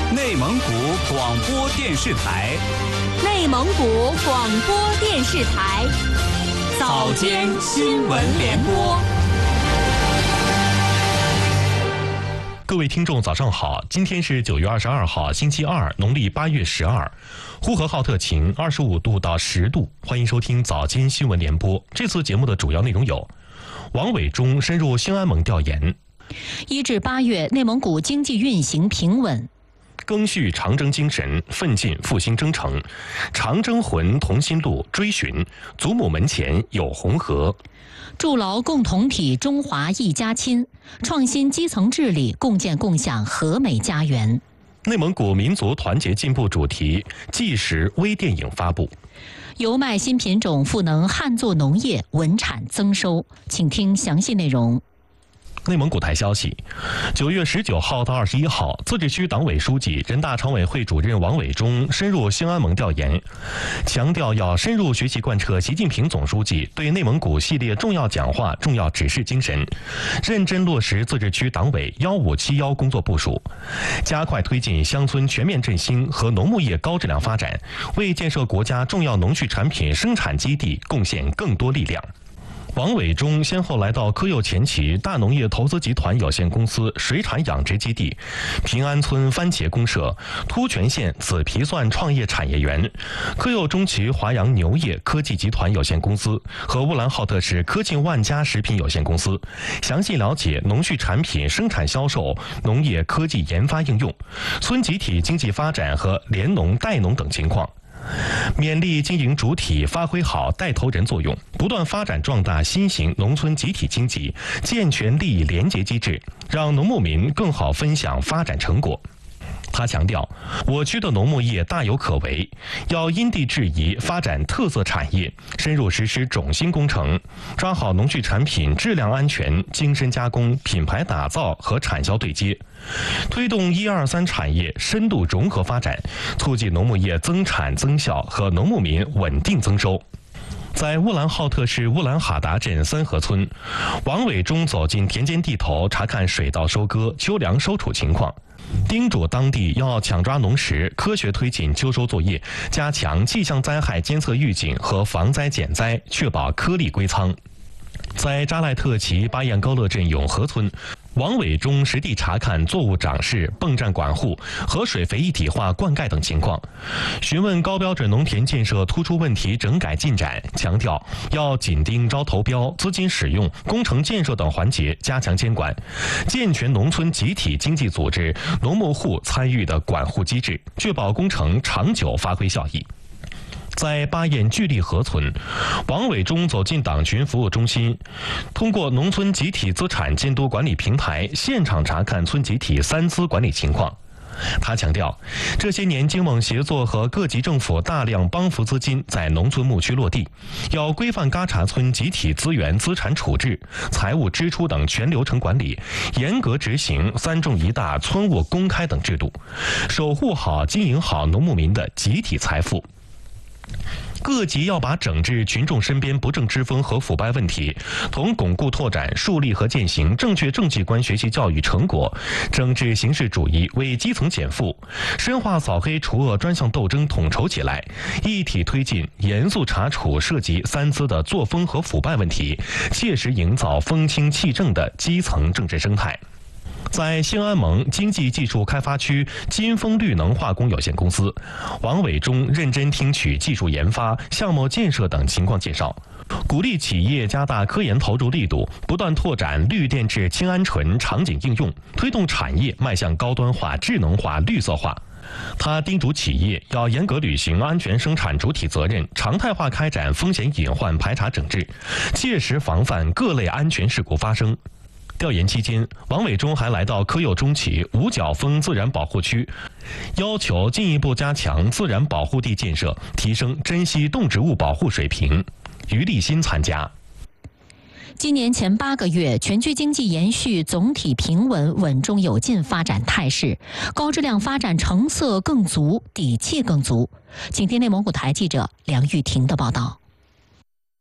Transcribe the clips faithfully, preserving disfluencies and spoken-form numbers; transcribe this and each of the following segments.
内蒙古广播电视台， 内蒙古广播电视台， 早间新闻联播。 各位听众，早上好！今天是九月二十二号，星期二，农历八月十二，呼和浩特晴，二十五度到十度。欢迎收听早间新闻联播。这次节目的主要内容有：王伟忠深入兴安盟调研； 一至八月，内蒙古经济运行平稳； 赓续长征精神，奋进复兴征程；长征魂同心路追寻，祖母门前有红河。 筑牢共同体中华一家亲，创新基层治理，共建共享和美家园。 内蒙古民族团结进步主题纪实微电影发布。 油麦新品种赋能旱作农业，稳产增收。请听详细内容。 内蒙古台消息，九月十九号到二十一号，自治区党委书记、人大常委会主任王伟忠深入兴安盟调研，强调要深入学习贯彻习近平总书记对内蒙古系列重要讲话、重要指示精神，认真落实自治区党委幺五七幺工作部署，加快推进乡村全面振兴和农牧业高质量发展，为建设国家重要农畜产品生产基地贡献更多力量。王伟忠先后来到科右前旗大农业投资集团有限公司水产养殖基地、平安村番茄公社、突泉县紫皮蒜创业产业园、科右中旗华阳牛业科技集团有限公司和乌兰浩特市科进万家食品有限公司，详细了解农畜产品生产销售、农业科技研发应用、村集体经济发展和联农带农等情况。勉励经营主体发挥好带头人作用，不断发展壮大新型农村集体经济，健全利益联结机制，让农牧民更好分享发展成果。他强调，我区的农牧业大有可为，要因地制宜发展特色产业，深入实施种新工程，抓好农畜产品质量安全、精深加工、品牌打造和产销对接，推动一二三产业深度融合发展，促进农牧业增产增效和农牧民稳定增收。在乌兰浩特市乌兰哈达镇三河村，王伟忠走进田间地头，查看水稻收割、秋粮收储情况，叮嘱当地要抢抓农时，科学推进秋收作业，加强气象灾害监测预警和防灾减灾，确保颗粒归仓。在扎赖特旗巴彦高乐镇永和村，王伟忠实地查看作物长势、泵站管护和水肥一体化灌溉等情况，询问高标准农田建设突出问题整改进展，强调要紧盯招投标、资金使用、工程建设等环节加强监管，健全农村集体经济组织、农牧户参与的管护机制，确保工程长久发挥效益。在巴彦聚力河村，王伟忠走进党群服务中心，通过农村集体资产监督管理平台现场查看村集体三资管理情况。他强调，这些年经贸协作和各级政府大量帮扶资金在农村牧区落地，要规范嘎查村集体资源资产处置、财务支出等全流程管理，严格执行三重一大村务公开等制度，守护好、经营好农牧民的集体财富。各级要把整治群众身边不正之风和腐败问题，同巩固拓展、树立和践行正确政绩观学习教育成果，整治形式主义为基层减负，深化扫黑除恶专项斗争统筹起来，一体推进，严肃查处涉及三资的作风和腐败问题，切实营造风清气正的基层政治生态。在兴安盟经济技术开发区金丰绿能化工有限公司，王伟忠认真听取技术研发、项目建设等情况介绍，鼓励企业加大科研投入力度，不断拓展绿电至氢鹌醇场景应用，推动产业迈向高端化、智能化、绿色化。他叮嘱企业要严格履行安全生产主体责任，常态化开展风险隐患排查整治，切实防范各类安全事故发生。调研期间，王伟忠还来到科右中旗五角峰自然保护区，要求进一步加强自然保护地建设，提升珍稀动植物保护水平。于立新参加。 今年前八个月，全区经济延续总体平稳、稳中有进发展态势，高质量发展成色更足，底气更足。请听内蒙古台记者梁玉婷的报道。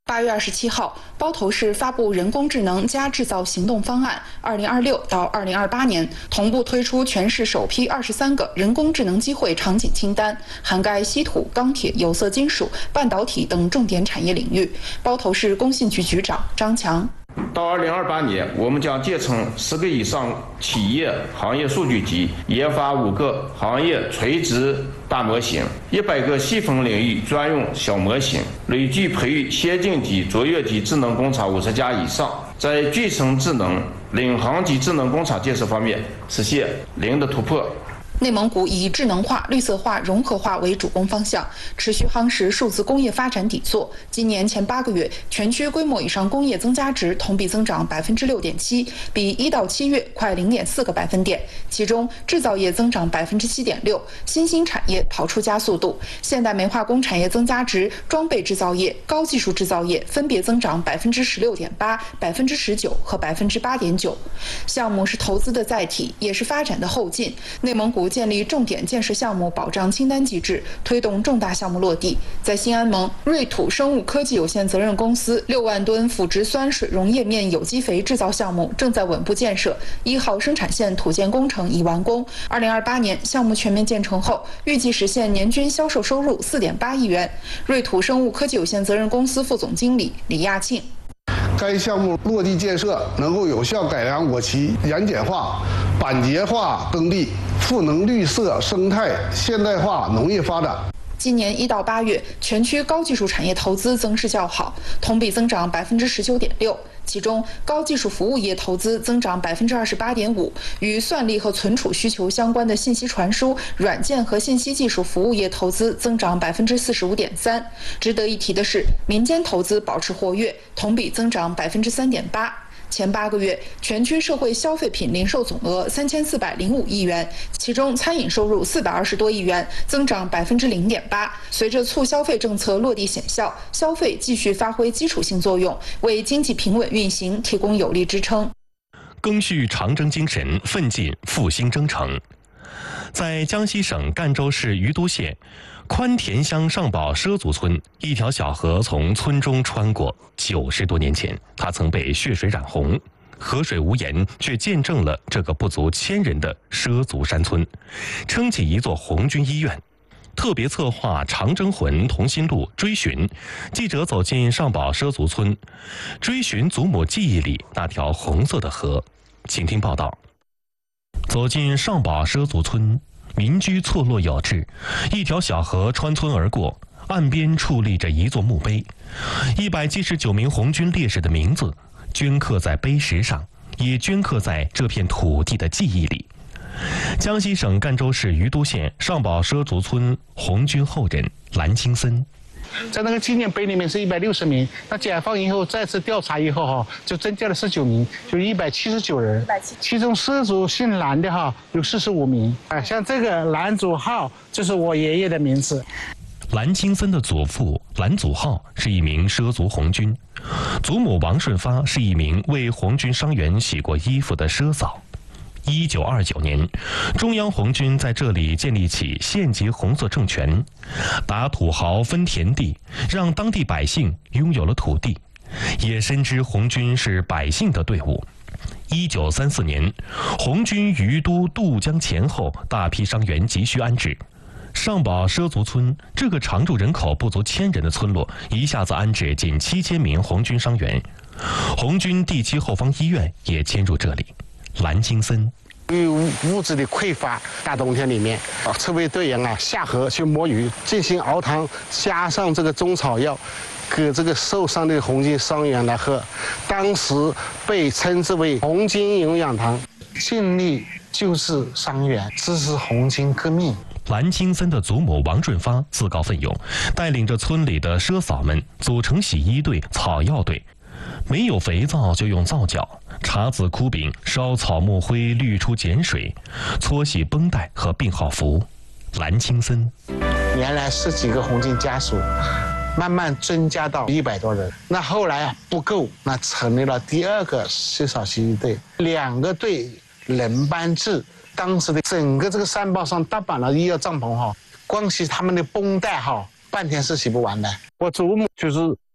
八月二十七号，包头市发布人工智能加制造行动方案，二零二六到二零二八年同步推出全市首批二十三个人工智能机会场景清单，涵盖稀土、钢铁、有色金属、半导体等重点产业领域。包头市工信局局长张强。 到二零二八年，我们将建成十个以上企业行业数据集，研发五个行业垂直大模型，一百个细分领域专用小模型，累计培育先进级、卓越级智能工厂五十家以上，在具身智能、领航级智能工厂建设方面实现零的突破。 内蒙古以智能化、绿色化、融合化为主攻方向，持续夯实数字工业发展底座。今年前八个月，全区规模以上工业增加值同比增长百分之六点七，比一到七月快零点四个百分点。其中，制造业增长百分之七点六，新兴产业跑出加速度。现代煤化工产业增加值、装备制造业、高技术制造业分别增长百分之十六点八、百分之十九和百分之八点九。项目是投资的载体，也是发展的后劲。内蒙古建立重点建设项目保障清单机制，推动重大项目落地。在新安盟，瑞土生物科技有限责任公司六万吨腐殖酸水溶液面有机肥制造项目正在稳步建设，一号生产线土建工程已完工。二零二八年项目全面建成后，预计实现年均销售收入四点八亿元。瑞土生物科技有限责任公司副总经理李亚庆。 该项目落地建设能够有效改良我旗盐碱化、板结化耕地，赋能绿色生态现代化农业发展。 今年一到八月，全区高技术产业投资增势较好，同比增长百分之十九点六。其中，高技术服务业投资增长百分之二十八点五，与算力和存储需求相关的信息传输、软件和信息技术服务业投资增长百分之四十五点三。值得一提的是，民间投资保持活跃，同比增长百分之三点八。前八个月，全区社会消费品零售总额三千四百零五亿元，其中餐饮收入四百二十多亿元，增长百分之零点八。随着促消费政策落地显效，消费继续发挥基础性作用，为经济平稳运行提供有力支撑。 赓续长征精神，奋进复兴征程。在江西省赣州市于都县宽田乡上堡畲族村，一条小河从村中穿过。九十多年前，它曾被血水染红，河水无言，却见证了这个不足千人的畲族山村撑起一座红军医院。特别策划《长征魂同心路》追寻，记者走进上堡畲族村，追寻祖母记忆里那条红色的河。请听报道。走进上堡畲族村，民居错落有致，一条小河穿村而过，岸边矗立着一座墓碑，一百七十九名红军烈士的名字镌刻在碑石上，也镌刻在这片土地的记忆里。江西省赣州市于都县上堡畲族村红军后人蓝青森。 在那个纪念碑里面是一百六十名，那解放以后再次调查以后哈，就增加了十九名，就一百七十九人。其中畲族姓蓝的哈有四十五名。啊，像这个蓝祖浩就是我爷爷的名字。 蓝青森的祖父蓝祖浩是一名畲族红军，祖母王顺发是一名为红军伤员洗过衣服的畲嫂。一九二九年，中央红军在这里建立起县级红色政权，打土豪分田地，让当地百姓拥有了土地，也深知红军是百姓的队伍。一九三四年，红军于都渡江前后，大批伤员急需安置。上堡畲族村这个常住人口不足千人的村落，一下子安置近七千名红军伤员，红军第七后方医院也迁入这里。蓝青森。 由于物质的匮乏，大冬天里面，啊，这位队员啊下河去摸鱼，进行熬汤，加上这个中草药，给这个受伤的红军伤员来喝。当时被称之为红军营养汤，尽力救治伤员，支持红军革命。 蓝青森的祖母王顺发自告奋勇，带领着村里的畲嫂们组成洗衣队、草药队。没有肥皂就用皂角，茶籽枯饼，烧草木灰滤出碱水，搓洗绷带和病号服。蓝青森。 原来十几个红军家属，慢慢增加到一百多人。那后来啊不够，那成立了第二个畲嫂洗衣队，两个队轮班制。当时的整个这个山包上搭满了医药帐篷哈，光洗他们的绷带哈，半天是洗不完的。我祖母就是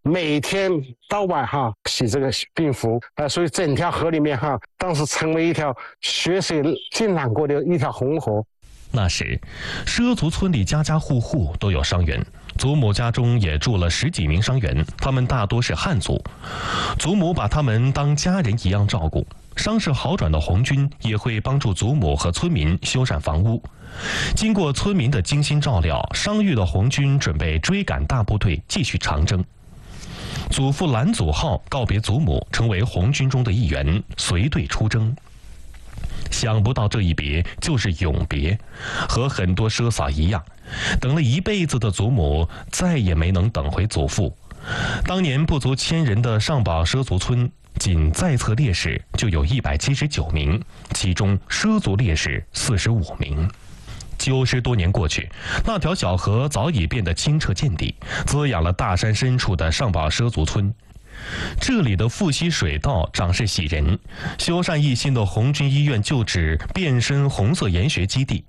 每天到晚哈洗这个病符，呃，所以整条河里面哈，当时成为一条血水浸染过的一条红河。 那时，畲族村里家家户户都有伤员，祖母家中也住了十几名伤员，他们大多是汉族，祖母把他们当家人一样照顾。伤势好转的红军也会帮助祖母和村民修缮房屋。经过村民的精心照料，伤愈的红军准备追赶大部队继续长征。祖父蓝祖浩告别祖母，成为红军中的一员，随队出征。想不到这一别就是永别，和很多畲嫂一样，等了一辈子的祖母再也没能等回祖父。当年不足千人的上堡畲族村，仅在册烈士就有一百七十九名，其中畲族烈士四十五名。九十多年过去，那条小河早已变得清澈见底，滋养了大山深处的上堡畲族村。这里的富溪水道长势喜人，修缮一新的红军医院旧址变身红色研学基地。